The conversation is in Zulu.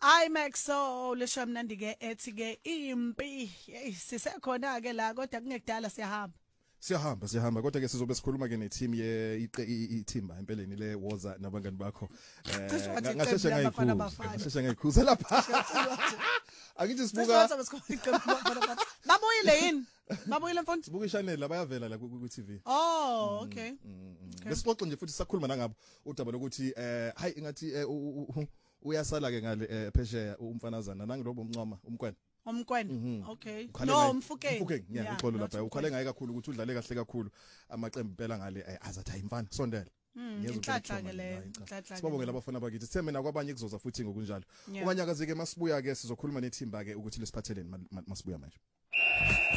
IMax so lesho mnandi ke ethi ke impi hey sisekhona ke la kodwa kungekudala Siyahamba kodwa ke sizobe sikhuluma ke neteam ithimba empeleni le Woza nabangani bakho ngasheshe ngayikhuza lapha akithi sibuka babuyile yini babuyile mfowethu sibuka ichannel labayavela la ku TV oh okay besixoxe nje futhi sakhuluma nangabo udaba lokuthi hayi ingathi uyasala ke ngale phesheya umfanazana nangilobo umncoma umkwena okay no umfukeni yeah uxolo lapha ukhale ngaye kakhulu ukuthi udlale kahle kakhulu amaqembu phela ngale azathi ayimfana sondela inhlanhla ke le sibabongela abafana bakithi sitheme nakwabanye kuzoza futhi ngokunjalo umanyakazi ke masibuya ke sizokhuluma nethimba ke ukuthi lesiphatheleni masibuya manje